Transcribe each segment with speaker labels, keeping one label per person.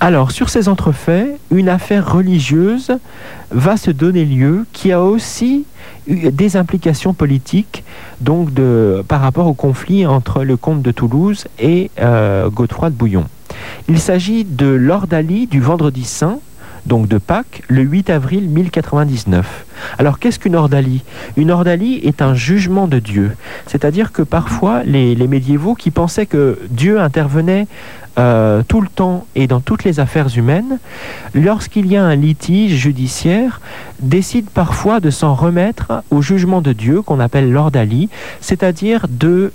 Speaker 1: Alors, sur ces entrefaits, une affaire religieuse va se donner lieu qui a aussi eu des implications politiques donc par rapport au conflit entre le comte de Toulouse et Godefroy de Bouillon. Il s'agit de l'ordalie du Vendredi Saint, donc de Pâques, le 8 avril 1099. Alors, qu'est-ce qu'une ordalie ? Une ordalie est un jugement de Dieu. C'est-à-dire que parfois, les médiévaux qui pensaient que Dieu intervenait tout le temps et dans toutes les affaires humaines, lorsqu'il y a un litige judiciaire, décident parfois de s'en remettre au jugement de Dieu, qu'on appelle l'ordalie, c'est-à-dire de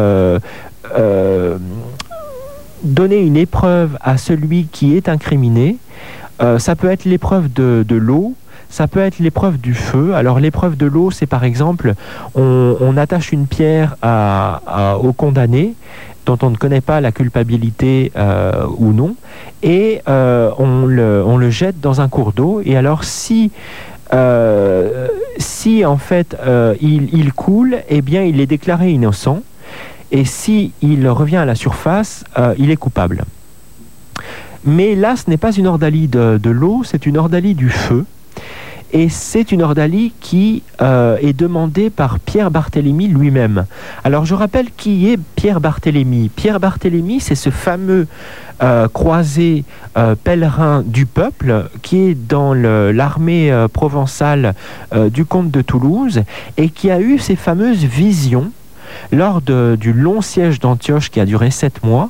Speaker 1: donner une épreuve à celui qui est incriminé. Ça peut être l'épreuve de l'eau, ça peut être l'épreuve du feu. Alors l'épreuve de l'eau, c'est par exemple, on attache une pierre au condamné, dont on ne connaît pas la culpabilité ou non, et on le jette dans un cours d'eau. Et alors si en fait il coule, eh bien il est déclaré innocent, et si il revient à la surface, il est coupable. Mais là, ce n'est pas une ordalie de l'eau, c'est une ordalie du feu. Et c'est une ordalie qui est demandée par Pierre Barthélemy lui-même. Alors, je rappelle qui est Pierre Barthélemy. Pierre Barthélemy, c'est ce fameux croisé pèlerin du peuple qui est dans l'armée provençale du comte de Toulouse et qui a eu ces fameuses visions lors du long siège d'Antioche qui a duré 7 mois.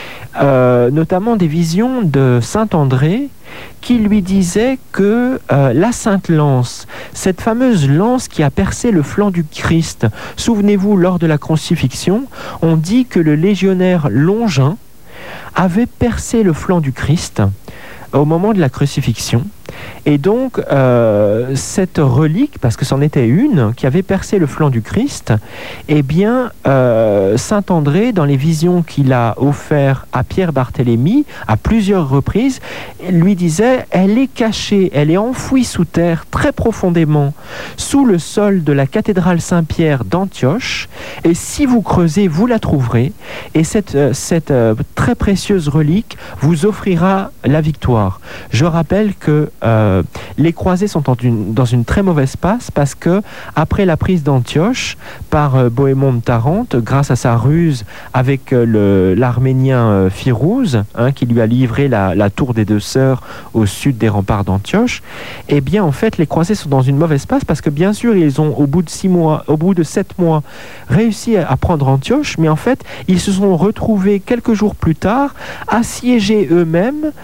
Speaker 1: Notamment des visions de saint André qui lui disait que la sainte lance, cette fameuse lance qui a percé le flanc du Christ, souvenez-vous, lors de la crucifixion, on dit que le légionnaire Longin avait percé le flanc du Christ au moment de la crucifixion. Et donc, cette relique, parce que c'en était une, qui avait percé le flanc du Christ, eh bien, saint André, dans les visions qu'il a offertes à Pierre Barthélemy, à plusieurs reprises, lui disait, elle est cachée, elle est enfouie sous terre, très profondément, sous le sol de la cathédrale Saint-Pierre d'Antioche, et si vous creusez, vous la trouverez, et cette très précieuse relique vous offrira la victoire. Je rappelle que les croisés sont dans une très mauvaise passe parce que après la prise d'Antioche par Bohémond de Tarente, grâce à sa ruse avec l'arménien Firouz, qui lui a livré la tour des deux sœurs au sud des remparts d'Antioche, eh bien en fait les croisés sont dans une mauvaise passe parce que bien sûr ils ont au bout de 7 mois réussi à prendre Antioche, mais en fait ils se sont retrouvés quelques jours plus tard assiégés eux-mêmes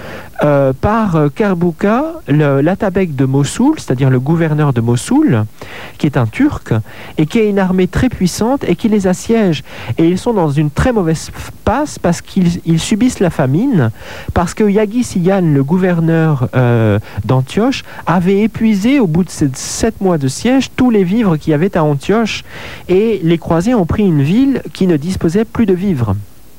Speaker 1: par Karbouka, l'atabek de Mossoul, c'est-à-dire le gouverneur de Mossoul, qui est un Turc, et qui a une armée très puissante et qui les assiège. Et ils sont dans une très mauvaise passe parce qu'ils subissent la famine, parce que Yaghi Siyan, le gouverneur d'Antioche, avait épuisé au bout de ces 7 mois de siège tous les vivres qu'il y avait à Antioche, et les croisés ont pris une ville qui ne disposait plus de vivres.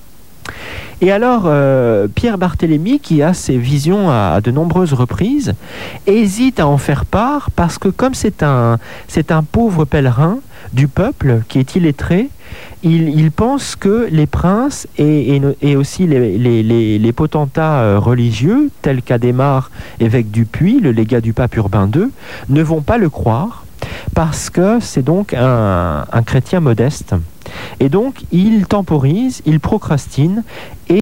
Speaker 1: Et alors, Pierre Barthélemy, qui a ces visions à de nombreuses reprises, hésite à en faire part parce que comme c'est un pauvre pèlerin du peuple qui est illettré, il pense que les princes et aussi les potentats religieux, tels qu'Adhémar, évêque du Puy, le légat du pape Urbain II, ne vont pas le croire parce que c'est donc un chrétien modeste. Et donc, il temporise, il procrastine et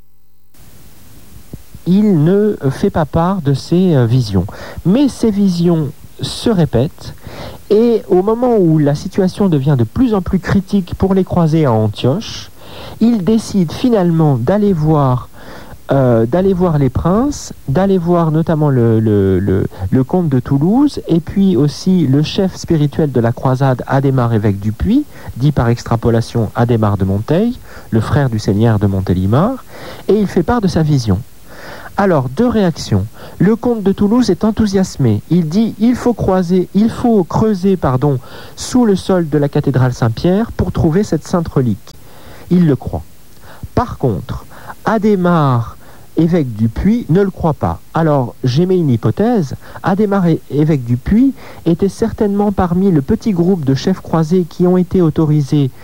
Speaker 1: il ne fait pas part de ses visions. Mais ces visions se répètent et au moment où la situation devient de plus en plus critique pour les croisés à Antioche, il décide finalement d'aller voir les princes, d'aller voir notamment le comte de Toulouse et puis aussi le chef spirituel de la croisade, Adhémar, évêque du Puy, dit par extrapolation Adhémar de Monteil, le frère du seigneur de Montélimar, et il fait part de sa vision. Alors, 2 réactions. Le comte de Toulouse est enthousiasmé. Il dit il faut creuser sous le sol de la cathédrale Saint-Pierre pour trouver cette sainte relique. Il le croit. Par contre, Adhémar, évêque du Puy, ne le croit pas. Alors, j'émets une hypothèse. Adhémar, évêque du Puy, était certainement parmi le petit groupe de chefs croisés qui ont été autorisés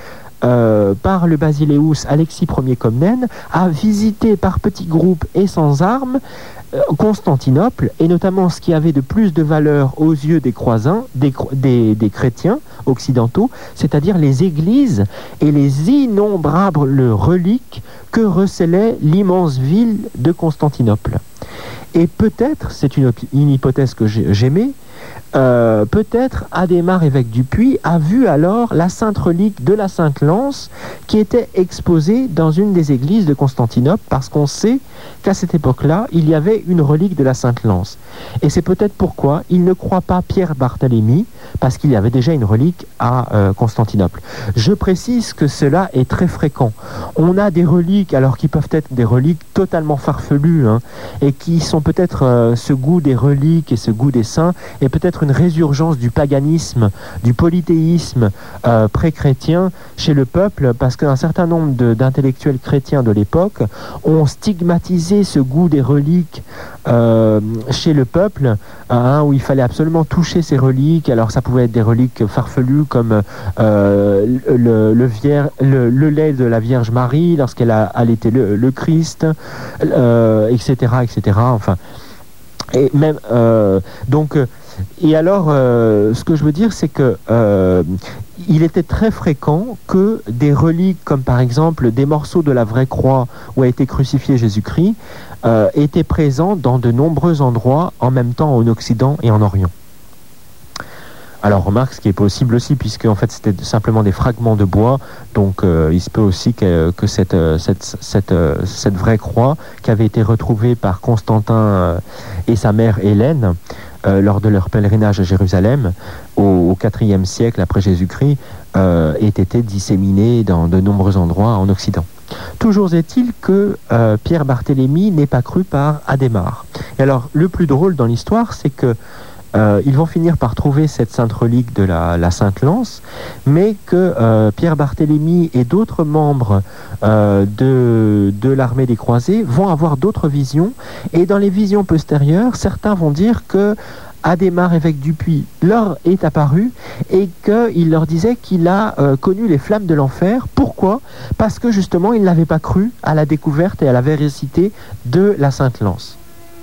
Speaker 1: par le basileus Alexis Ier Comnène, a visité par petits groupes et sans armes Constantinople, et notamment ce qui avait de plus de valeur aux yeux des croisins, des chrétiens occidentaux, c'est-à-dire les églises et les innombrables reliques que recelait l'immense ville de Constantinople. Et peut-être, c'est une hypothèse que j'aimais, peut-être Adhémar, évêque du Puy, a vu alors la sainte relique de la Sainte Lance qui était exposée dans une des églises de Constantinople, parce qu'on sait qu'à cette époque-là, il y avait une relique de la Sainte Lance. Et c'est peut-être pourquoi il ne croit pas Pierre Barthélemy, parce qu'il y avait déjà une relique à Constantinople. Je précise que cela est très fréquent. On a des reliques, alors qui peuvent être des reliques totalement farfelues, hein, et qui sont peut-être ce goût des reliques et ce goût des saints, et peut-être une résurgence du paganisme, du polythéisme pré-chrétien chez le peuple, parce qu'un certain nombre d'intellectuels chrétiens de l'époque ont stigmatisé ce goût des reliques chez le peuple, hein, où il fallait absolument toucher ces reliques. Alors ça pouvait être des reliques farfelues comme le lait de la Vierge Marie lorsqu'elle a allaité le Christ, etc., etc. Enfin, et même donc. Et alors, ce que je veux dire, c'est que il était très fréquent que des reliques, comme par exemple des morceaux de la vraie croix où a été crucifié Jésus-Christ, étaient présents dans de nombreux endroits en même temps en Occident et en Orient. Alors remarque, ce qui est possible aussi, puisque en fait c'était simplement des fragments de bois, donc il se peut aussi que cette vraie croix qui avait été retrouvée par Constantin et sa mère Hélène lors de leur pèlerinage à Jérusalem au IVe siècle après Jésus-Christ ait été disséminée dans de nombreux endroits en Occident. Toujours est-il que Pierre Barthélemy n'est pas cru par Adhémar. Et alors le plus drôle dans l'histoire, c'est que ils vont finir par trouver cette sainte relique de la Sainte Lance, mais que Pierre Barthélemy et d'autres membres de l'armée des croisés vont avoir d'autres visions, et dans les visions postérieures, certains vont dire que Adhémar, évêque du Puy, leur est apparu et qu'il leur disait qu'il a connu les flammes de l'enfer. Pourquoi ? Parce que justement, il n'avait pas cru à la découverte et à la véracité de la Sainte Lance.